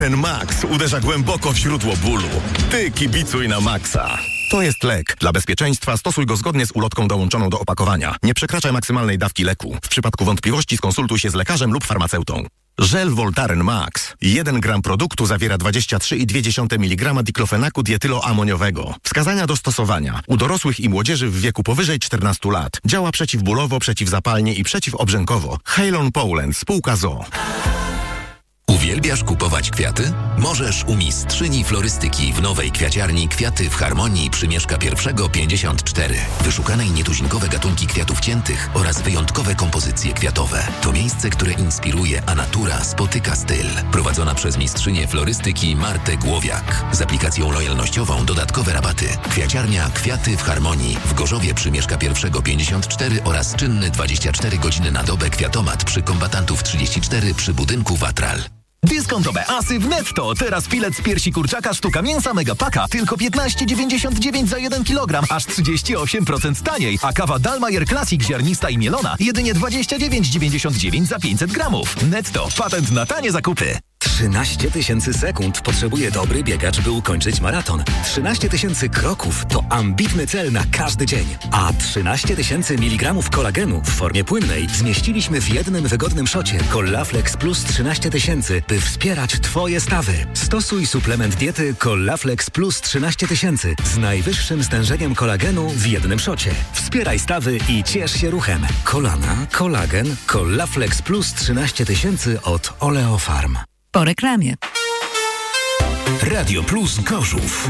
Ten Max uderza głęboko w źródło bólu. Ty kibicuj na Maxa. To jest lek. Dla bezpieczeństwa stosuj go zgodnie z ulotką dołączoną do opakowania. Nie przekraczaj maksymalnej dawki leku. W przypadku wątpliwości skonsultuj się z lekarzem lub farmaceutą. Żel Voltaren Max. 1 gram produktu zawiera 23,2 mg diklofenaku dietyloamoniowego. Wskazania do stosowania. U dorosłych i młodzieży w wieku powyżej 14 lat. Działa przeciwbólowo, przeciwzapalnie i przeciwobrzękowo. Halon Poland, spółka ZOO. Uwielbiasz kupować kwiaty? Możesz u mistrzyni florystyki w nowej kwiaciarni Kwiaty w Harmonii przy Mieszka I 54. Wyszukane i nietuzinkowe gatunki kwiatów ciętych oraz wyjątkowe kompozycje kwiatowe. To miejsce, które inspiruje, a natura spotyka styl. Prowadzona przez mistrzynię florystyki Martę Głowiak. Z aplikacją lojalnościową dodatkowe rabaty. Kwiaciarnia Kwiaty w Harmonii w Gorzowie przy Mieszka I 54 oraz czynny 24 godziny na dobę kwiatomat przy Kombatantów 34 przy budynku Watral. Dyskontowe asy w Netto. Teraz filet z piersi kurczaka sztuka mięsa Megapaka tylko 15,99 za 1 kg, aż 38% taniej. A kawa Dalmayer Classic ziarnista i mielona jedynie 29,99 za 500 gramów. Netto. Patent na tanie zakupy. 13 tysięcy sekund potrzebuje dobry biegacz, by ukończyć maraton. 13 tysięcy kroków to ambitny cel na każdy dzień. A 13 tysięcy miligramów kolagenu w formie płynnej zmieściliśmy w jednym wygodnym szocie Collaflex Plus 13 tysięcy, by wspierać Twoje stawy. Stosuj suplement diety Collaflex Plus 13 tysięcy z najwyższym stężeniem kolagenu w jednym szocie. Wspieraj stawy i ciesz się ruchem. Kolana, kolagen, Collaflex Plus 13 tysięcy od Oleofarm. Po reklamie. Radio Plus Gorzów.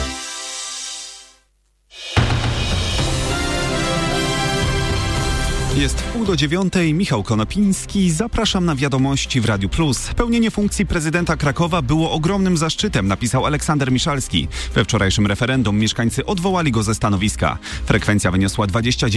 Jest 8:30, Michał Konopiński. Zapraszam na wiadomości w Radiu Plus. Pełnienie funkcji prezydenta Krakowa było ogromnym zaszczytem, napisał Aleksander Miszalski. We wczorajszym referendum mieszkańcy odwołali go ze stanowiska. Frekwencja wyniosła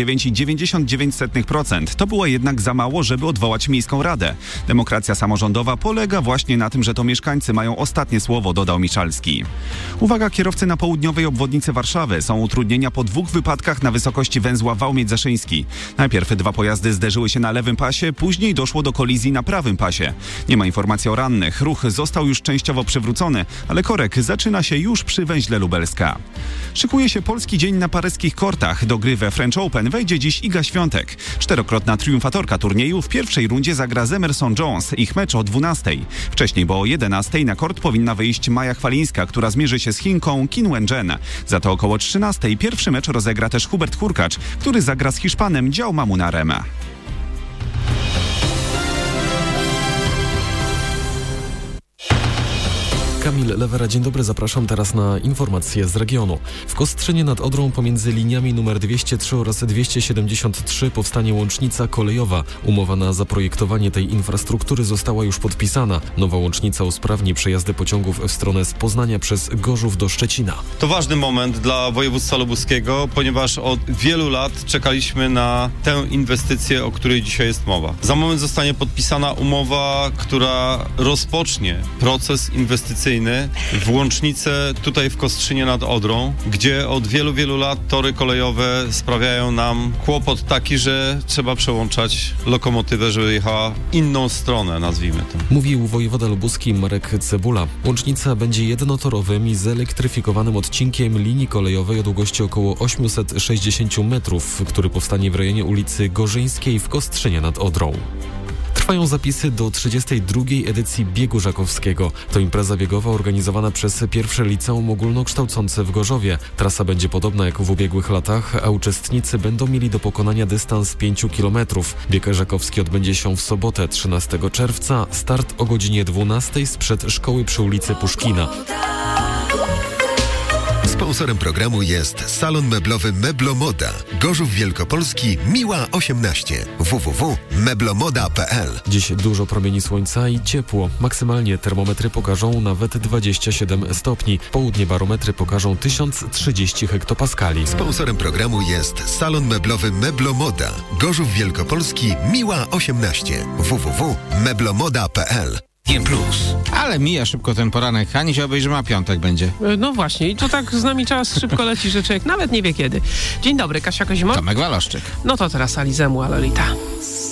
29,99%. To było jednak za mało, żeby odwołać Miejską Radę. Demokracja samorządowa polega właśnie na tym, że to mieszkańcy mają ostatnie słowo, dodał Miszalski. Uwaga, kierowcy na południowej obwodnicy Warszawy. Są utrudnienia po 2 wypadkach na wysokości węzła Wałmiec-Zaszyński. Najpierw 2 pojazdy zderzyły się na lewym pasie, później doszło do kolizji na prawym pasie. Nie ma informacji o rannych. Ruch został już częściowo przywrócony, ale korek zaczyna się już przy węźle Lubelska. Szykuje się polski dzień na paryskich kortach. Do gry we French Open wejdzie dziś Iga Świątek. 4-krotna triumfatorka turnieju w pierwszej rundzie zagra z Emerson Jones. Ich mecz o 12:00. Wcześniej, bo o 11:00 na kort powinna wyjść Maja Chwalińska, która zmierzy się z Chinką Qin Wenchen. Za to około 13:00 pierwszy mecz rozegra też Hubert Hurkacz, który zagra z Hiszpanem Jaume Munarem. Kamil Lewera, dzień dobry, zapraszam teraz na informacje z regionu. W Kostrzynie nad Odrą pomiędzy liniami nr 203 oraz 273 powstanie łącznica kolejowa. Umowa na zaprojektowanie tej infrastruktury została już podpisana. Nowa łącznica usprawni przejazdy pociągów w stronę z Poznania przez Gorzów do Szczecina. To ważny moment dla województwa lubuskiego, ponieważ od wielu lat czekaliśmy na tę inwestycję, o której dzisiaj jest mowa. Za moment zostanie podpisana umowa, która rozpocznie proces inwestycyjny w łącznicę tutaj w Kostrzynie nad Odrą, gdzie od wielu, wielu lat tory kolejowe sprawiają nam kłopot taki, że trzeba przełączać lokomotywę, żeby jechała inną stronę, nazwijmy to. Mówił wojewoda lubuski Marek Cebula. Łącznica będzie jednotorowym i zelektryfikowanym odcinkiem linii kolejowej o długości około 860 metrów, który powstanie w rejonie ulicy Gorzyńskiej w Kostrzynie nad Odrą. Trwają zapisy do 32. edycji Biegu Żakowskiego. To impreza biegowa organizowana przez pierwsze liceum ogólnokształcące w Gorzowie. Trasa będzie podobna jak w ubiegłych latach, a uczestnicy będą mieli do pokonania dystans 5 km. Bieg Żakowski odbędzie się w sobotę 13 czerwca. Start o godzinie 12:00 sprzed szkoły przy ulicy Puszkina. Sponsorem programu jest salon meblowy Meblomoda. Gorzów Wielkopolski, Miła 18. www.meblomoda.pl. Dziś dużo promieni słońca i ciepło. Maksymalnie termometry pokażą nawet 27 stopni. Południe barometry pokażą 1030 hektopaskali. Sponsorem programu jest salon meblowy Meblomoda. Gorzów Wielkopolski, Miła 18. www.meblomoda.pl. Ale mija szybko ten poranek. Ani się obejrzymy, a piątek będzie. No właśnie, i to tak z nami czas szybko leci, że człowiek nawet nie wie kiedy. Dzień dobry, Kasia Kozimor. Tomek Waloszczyk. No to teraz Alizemu Alolita.